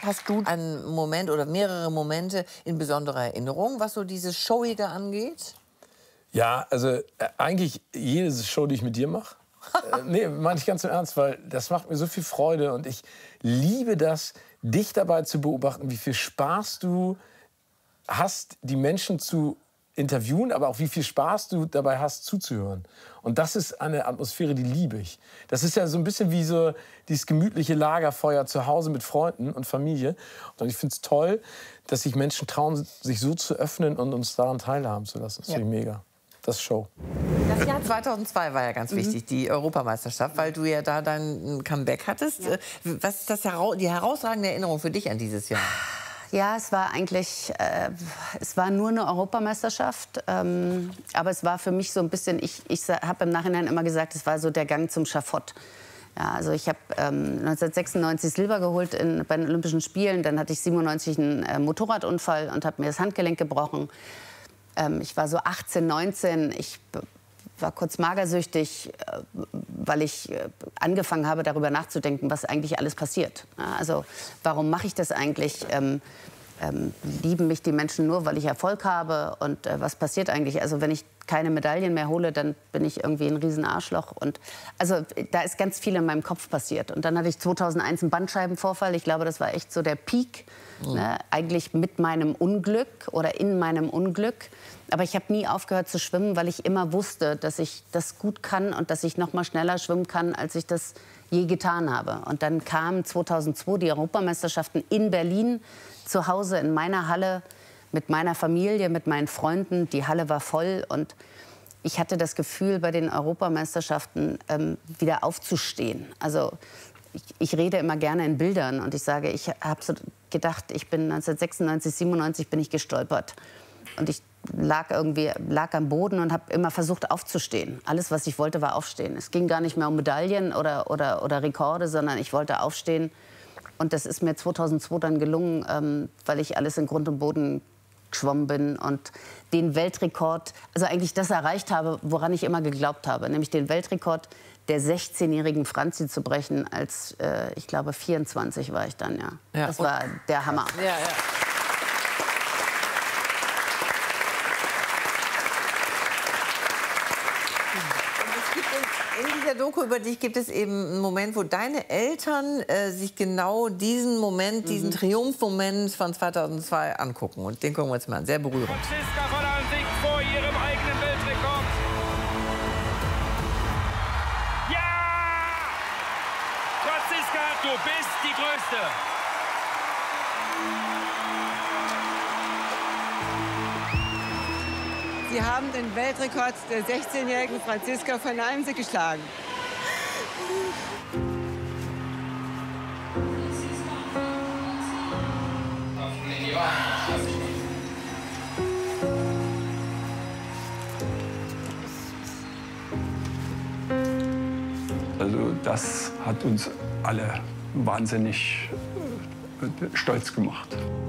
Hast du einen Moment oder mehrere Momente in besonderer Erinnerung, was so dieses Showige angeht? Ja, also eigentlich jede Show, die ich mit dir mache. Nee, meine ich ganz im Ernst, weil das macht mir so viel Freude und ich liebe das, dich dabei zu beobachten, wie viel Spaß du hast, die Menschen zu interviewen, aber auch wie viel Spaß du dabei hast, zuzuhören. Und das ist eine Atmosphäre, die liebe ich. Das ist ja so ein bisschen wie so dieses gemütliche Lagerfeuer zu Hause mit Freunden und Familie. Und ich finde es toll, dass sich Menschen trauen, sich so zu öffnen und uns daran teilhaben zu lassen. Das finde ich mega. Das ist Show. Das Jahr 2002 war ja ganz wichtig, die Europameisterschaft, weil du ja da dein Comeback hattest. Ja. Was ist die herausragende Erinnerung für dich an dieses Jahr? Ja, es war eigentlich, es war nur eine Europameisterschaft, aber es war für mich so ein bisschen, ich habe im Nachhinein immer gesagt, es war so der Gang zum Schafott. Ja, also ich habe 1996 Silber geholt bei den Olympischen Spielen, dann hatte ich 97 einen Motorradunfall und habe mir das Handgelenk gebrochen. Ich war so 18, 19, ich war kurz magersüchtig, weil ich angefangen habe, darüber nachzudenken, was eigentlich alles passiert. Also warum mache ich das eigentlich? Lieben mich die Menschen nur, weil ich Erfolg habe? Und was passiert eigentlich? Also wenn ich keine Medaillen mehr hole, dann bin ich irgendwie ein Riesenarschloch. Und also da ist ganz viel in meinem Kopf passiert. Und dann hatte ich 2001 einen Bandscheibenvorfall. Ich glaube, das war echt so der Peak. Ne? Eigentlich mit meinem Unglück oder in meinem Unglück. Aber ich habe nie aufgehört zu schwimmen, weil ich immer wusste, dass ich das gut kann und dass ich noch mal schneller schwimmen kann, als ich das je getan habe. Und dann kamen 2002 die Europameisterschaften in Berlin, zu Hause in meiner Halle, mit meiner Familie, mit meinen Freunden. Die Halle war voll und ich hatte das Gefühl, bei den Europameisterschaften wieder aufzustehen. Also ich rede immer gerne in Bildern und ich sage, ich habe so gedacht, ich bin 1996, 97 bin ich gestolpert. Und ich lag am Boden und habe immer versucht aufzustehen. Alles, was ich wollte, war aufstehen. Es ging gar nicht mehr um Medaillen oder Rekorde, sondern ich wollte aufstehen. Und das ist mir 2002 dann gelungen, weil ich alles in Grund und Boden geschwommen bin und den Weltrekord, also eigentlich das erreicht habe, woran ich immer geglaubt habe, nämlich den Weltrekord der 16-jährigen Franzi zu brechen, als, ich glaube, 24 war ich dann, ja. Das war der Hammer. Ja, ja. In dieser Doku über dich gibt es eben einen Moment, wo deine Eltern sich genau diesen Moment, diesen Triumphmoment von 2002 angucken. Und den gucken wir uns mal an. Sehr berührend. Franziska von Almsick vor ihrem eigenen Weltrekord. Ja! Franziska, du bist die Größte. Sie haben den Weltrekord der 16-jährigen Franziska von Almsick geschlagen. Also das hat uns alle wahnsinnig stolz gemacht.